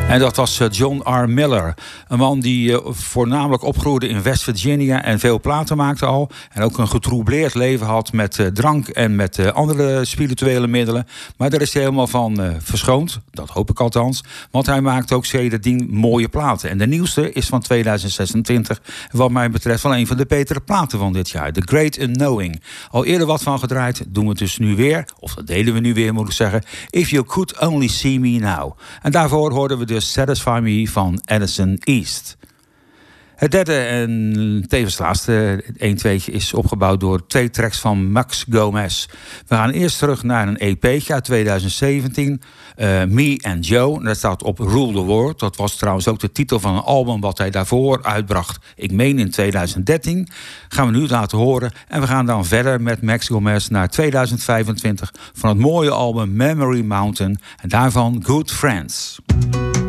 En dat was John R. Miller. Een man die voornamelijk opgroeide in West Virginia en veel platen maakte al. En ook een getroubleerd leven had met drank en met andere spirituele middelen. Maar daar is hij helemaal van verschoond. Dat hoop ik althans. Want hij maakt ook sedertdien mooie platen. En de nieuwste is van 2026. Wat mij betreft wel een van de betere platen van dit jaar. The Great Unknowing. Al eerder wat van gedraaid. Doen we het dus nu weer. Of dat deden we nu weer, moet ik zeggen. If You Could Only See Me Now. En daarvoor hoorden we dus Satisfy Me van Addison East. Het derde en tevens laatste 1-2'tje is opgebouwd door 2 tracks van Max Gomez. We gaan eerst terug naar een EP'tje uit 2017. Me and Joe. Dat staat op Rule the World. Dat was trouwens ook de titel van een album wat hij daarvoor uitbracht. Ik meen in 2013. Gaan we nu laten horen. En we gaan dan verder met Max Gomez naar 2025 van het mooie album Memory Mountain. En daarvan Good Friends.